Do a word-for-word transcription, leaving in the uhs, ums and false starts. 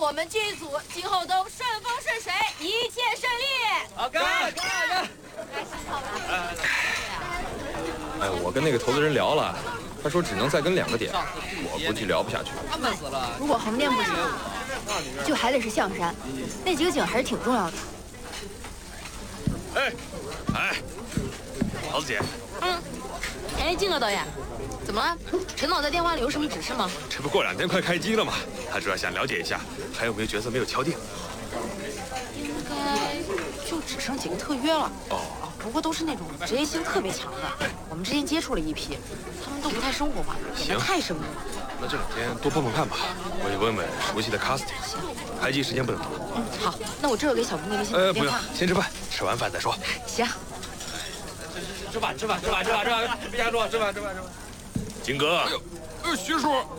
我们剧组今后都顺风顺水，一切顺利。 好，干干干！ 来洗澡吧。 哎，我跟那个投资人聊了，他说只能再跟两个点，我估计聊不下去。 他闷死了。 如果横店不行，就还得是象山，那几个景还是挺重要的。 哎，哎，桃子姐。 嗯。哎，金河导演，怎么了？陈导在电话里有什么指示吗？ 这不过两天快开机了吗？他主要想了解一下还有没有角色没有敲定。 应该就只剩几个特约了。 哦。 不过都是那种职业性特别强的，我们之前接触了一批，他们都不太生活化，演得太生硬了。 那这两天多碰碰看吧，我也问问熟悉的 casting。 行， 开机时间不能多。 嗯，好，那我这会给小姑那微信打呃，不用电话。， 先吃饭，吃完饭再说。 行。 吃饭吃饭吃饭吃饭吃饭，别瞎说，吃饭吃饭吃饭。 金哥。 哎呦，呃，徐叔。